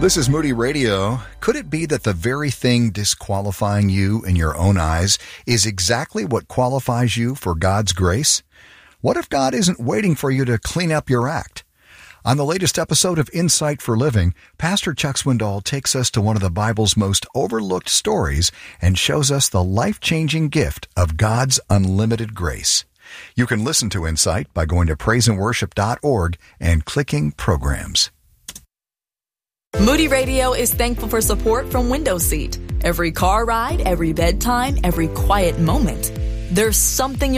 This is Moody Radio. Could it be that the very thing disqualifying you in your own eyes is exactly what qualifies you for God's grace? What if God isn't waiting for you to clean up your act? On the latest episode of Insight for Living, Pastor Chuck Swindoll takes us to one of the Bible's most overlooked stories and shows us the life-changing gift of God's unlimited grace. You can listen to Insight by going to praiseandworship.org and clicking Programs. Moody Radio is thankful for support from Window Seat. Every car ride, every bedtime, every quiet moment, there's something